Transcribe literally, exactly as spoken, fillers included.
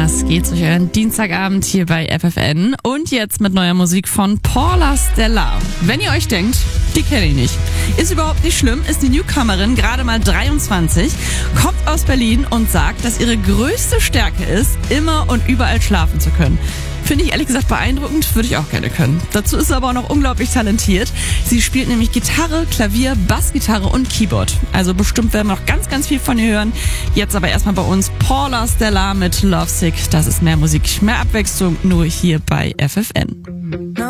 Was geht's durch euren Dienstagabend hier bei F F N? Und jetzt mit neuer Musik von Paula Stella. Wenn ihr euch denkt, die kenne ich nicht. Ist überhaupt nicht schlimm, ist die Newcomerin, gerade mal dreiundzwanzig, kommt aus Berlin und sagt, dass ihre größte Stärke ist, immer und überall schlafen zu können. Finde ich ehrlich gesagt beeindruckend, würde ich auch gerne können. Dazu ist sie aber auch noch unglaublich talentiert. Sie spielt nämlich Gitarre, Klavier, Bassgitarre und Keyboard. Also bestimmt werden wir noch ganz, ganz viel von ihr hören. Jetzt aber erstmal bei uns Paula Stella mit Lovesick. Das ist mehr Musik, mehr Abwechslung, nur hier bei F F N.